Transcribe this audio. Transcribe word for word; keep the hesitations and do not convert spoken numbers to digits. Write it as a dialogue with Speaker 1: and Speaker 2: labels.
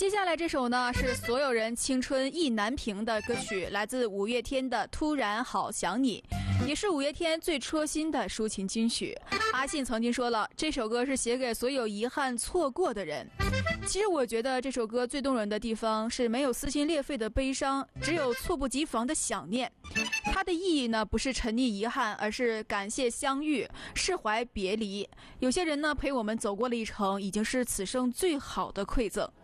Speaker 1: 接下来这首呢是所有人青春意难平的歌曲，来自五月天的《突然好想你》，也是五月天最戳心的抒情金曲。阿信曾经说了，这首歌是写给所有遗憾错过的人。其实我觉得这首歌最动人的地方是没有撕心裂肺的悲伤，只有猝不及防的想念。它的意义呢，不是沉溺遗憾，而是感谢相遇，释怀别离。有些人呢陪我们走过了一程，已经是此生最好的馈赠。